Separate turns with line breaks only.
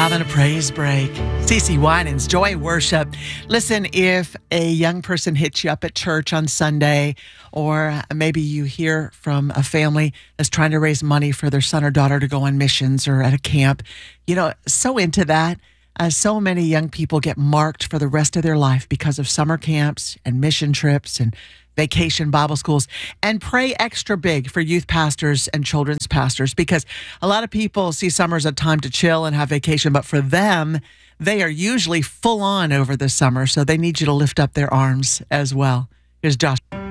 having a praise break. CeCe Winans, Joy Worship. Listen, if a young person hits you up at church on Sunday, or maybe you hear from a family that's trying to raise money for their son or daughter to go on missions or at a camp, so into that. So many young people get marked for the rest of their life because of summer camps and mission trips and vacation Bible schools. And pray extra big for youth pastors and children's pastors, because a lot of people see summer as a time to chill and have vacation, but for them, they are usually full on over the summer. So they need you to lift up their arms as well. Here's Josh.